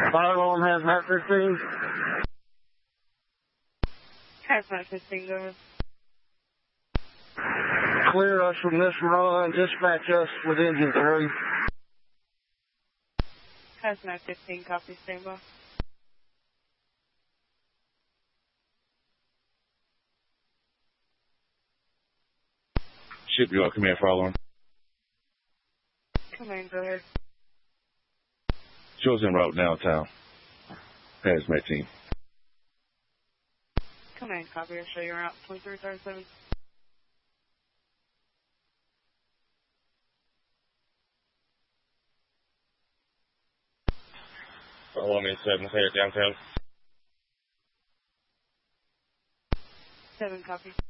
Fire alarm hazmat 15. Hazmat 15, go ahead. Clear us from this run. Dispatch us with engine 3. Hazmat 15, copy, stand by. Shipyard, command fire alarm. Command, go ahead. Show's en route downtown. Hazmat team. Command, copy, I'll show you around 2337. Alarm 7, head downtown. 7, copy.